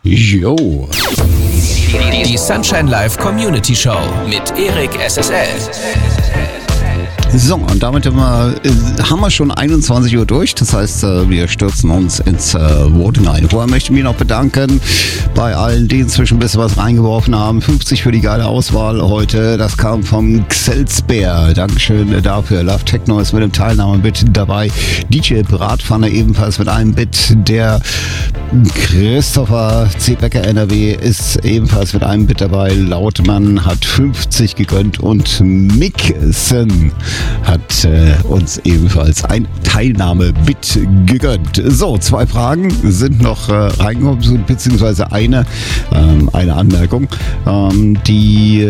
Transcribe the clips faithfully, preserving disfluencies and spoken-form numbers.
Jo. Die Sunshine Live Community Show mit Erik S S L. So, und damit haben wir, haben wir schon einundzwanzig Uhr durch. Das heißt, wir stürzen uns ins Voting ein. Vorher möchte ich mich noch bedanken bei allen, die inzwischen ein bisschen was reingeworfen haben. fünfzig für die geile Auswahl heute. Das kam vom Xelsbär. Dankeschön dafür. Love Techno ist mit dem Teilnahmebit dabei. D J Bratpfanne ebenfalls mit einem Bit. Der Christopher C. Becker N R W ist ebenfalls mit einem Bit dabei. Lautmann hat fünfzig gegönnt und Mixen hat äh, uns ebenfalls ein Teilnahme-Bit gegönnt. So, zwei Fragen sind noch äh, reingekommen, beziehungsweise eine, ähm, eine Anmerkung. Ähm, die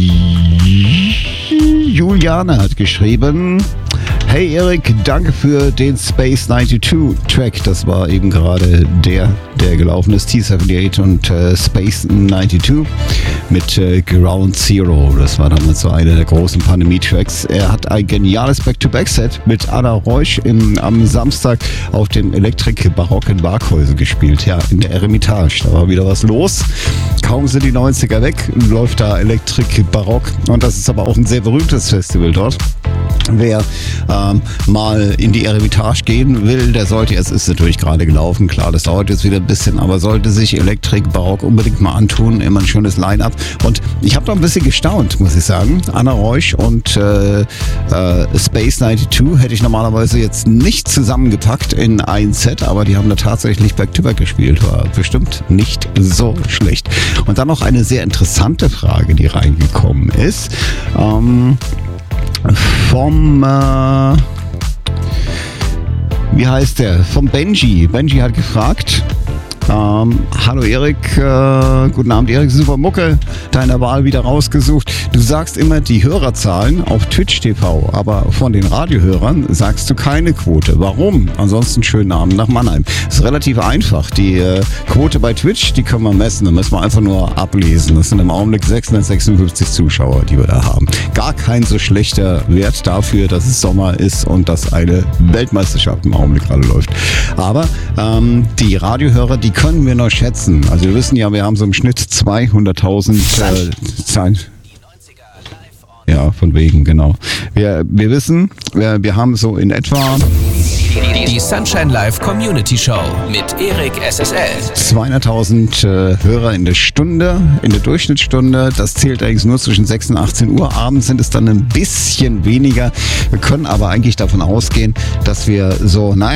Juliane hat geschrieben: Hey Erik, danke für den Space zweiundneunzig Track. Das war eben gerade der, der gelaufen ist. T acht und äh, Space zweiundneunzig mit äh, Ground Zero. Das war damals so einer der großen Pandemie-Tracks. Er hat ein geniales Back-to-Back-Set mit Anna Reusch im, am Samstag auf dem Elektrik Barock in Waghäusel gespielt. Ja, in der Eremitage. Da war wieder was los. Kaum sind die neunziger weg, läuft da Elektrik Barock. Und das ist aber auch ein sehr berühmtes Festival dort. Wer ähm, mal in die Eremitage gehen will, der sollte, es ist natürlich gerade gelaufen, klar, das dauert jetzt wieder ein bisschen, aber sollte sich Elektrik Barock unbedingt mal antun, immer ein schönes Line-Up. Und ich habe noch ein bisschen gestaunt, muss ich sagen. Anna Reusch und äh, äh, Space zweiundneunzig hätte ich normalerweise jetzt nicht zusammengepackt in ein Set, aber die haben da tatsächlich Back-to-Back gespielt, war bestimmt nicht so schlecht. Und dann noch eine sehr interessante Frage, die reingekommen ist. Ähm, Vom, äh, wie heißt der? Vom Benji. Benji hat gefragt, ähm, hallo Erik, äh, guten Abend Erik, super Mucke, deiner Wahl wieder rausgesucht. Du sagst immer die Hörerzahlen auf Twitch T V, aber von den Radiohörern sagst du keine Quote. Warum? Ansonsten schönen Abend nach Mannheim. Das ist relativ einfach. Die äh, Quote bei Twitch, die können wir messen. Da müssen wir einfach nur ablesen. Das sind im Augenblick sechshundertsechsundfünfzig Zuschauer, die wir da haben. Gar kein so schlechter Wert dafür, dass es Sommer ist und dass eine Weltmeisterschaft im Augenblick gerade läuft. Aber ähm, die Radiohörer, die können wir noch schätzen. Also wir wissen ja, wir haben so im Schnitt zweihunderttausend äh, Zahlen. Ja, von wegen, genau. Wir, wir wissen, wir, wir haben so in etwa Die Sunshine Live Community Show mit Erik S S L. zweihunderttausend äh, Hörer in der Stunde, in der Durchschnittsstunde. Das zählt eigentlich nur zwischen sechs und achtzehn Uhr. Abends sind es dann ein bisschen weniger. Wir können aber eigentlich davon ausgehen, dass wir so, naja,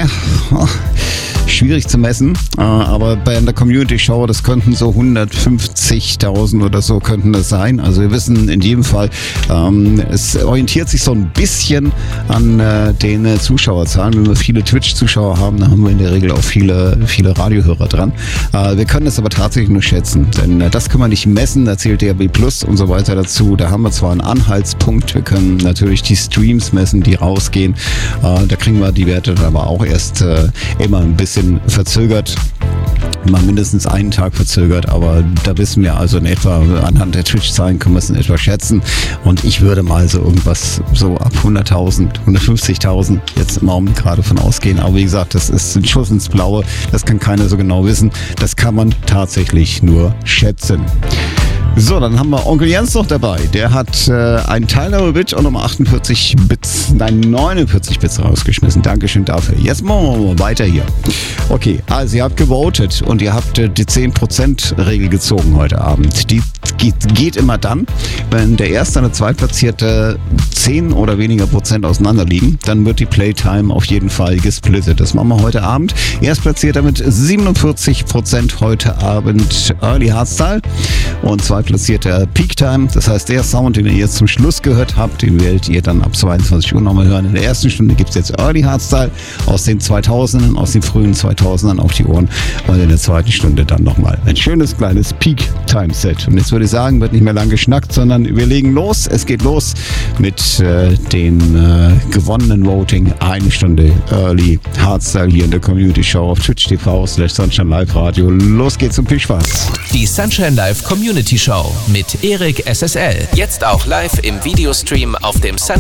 schwierig zu messen, aber bei einer Community-Show, das könnten so hundertfünfzigtausend oder so könnten das sein. Also wir wissen in jedem Fall, ähm, es orientiert sich so ein bisschen an äh, den äh, Zuschauerzahlen. Wenn wir viele Twitch-Zuschauer haben, dann haben wir in der Regel auch viele, viele Radiohörer dran. Äh, wir können das aber tatsächlich nur schätzen, denn äh, das können wir nicht messen. Da zählt D A B Plus und so weiter dazu. Da haben wir zwar einen Anhaltspunkt, wir können natürlich die Streams messen, die rausgehen. Äh, da kriegen wir die Werte dann aber auch erst äh, immer ein bisschen verzögert, mal mindestens einen Tag verzögert, aber da wissen wir also in etwa, anhand der Twitch-Zahlen können wir es in etwa schätzen und ich würde mal so irgendwas so ab hunderttausend, hundertfünfzigtausend jetzt im Augenblick gerade von ausgehen, aber wie gesagt, das ist ein Schuss ins Blaue, das kann keiner so genau wissen, das kann man tatsächlich nur schätzen. So, dann haben wir Onkel Jens noch dabei. Der hat äh, einen Teilnahme-Bit und nochmal achtundvierzig Bits, nein, neunundvierzig Bits rausgeschmissen. Dankeschön dafür. Jetzt machen wir mal weiter hier. Okay, also ihr habt gewotet und ihr habt äh, die zehn Prozent Regel gezogen heute Abend. Die geht, geht immer dann, wenn der Erste und der Zweitplatzierte zehn oder weniger Prozent auseinander liegen, dann wird die Playtime auf jeden Fall gesplittet. Das machen wir heute Abend. Erstplatzierter mit siebenundvierzig Prozent heute Abend Early Hardstyle und Zweitplatzierter Peak Time. Das heißt, der Sound, den ihr jetzt zum Schluss gehört habt, den werdet ihr dann ab zweiundzwanzig Uhr nochmal hören. In der ersten Stunde gibt es jetzt Early Hardstyle aus den zweitausendern, aus den frühen zweitausendern auf die Ohren und in der zweiten Stunde dann nochmal ein schönes kleines Peak Time Set. Und jetzt würde ich sagen, wird nicht mehr lang geschnackt, sondern wir legen los. Es geht los mit äh, dem äh, gewonnenen Voting. Eine Stunde Early Hardstyle hier in der Community Show auf Twitch T V slash Sunshine Live Radio. Los geht's und viel Spaß. Die Sunshine Live Community Show mit Erik S S L. Jetzt auch live im Videostream auf dem Sunshine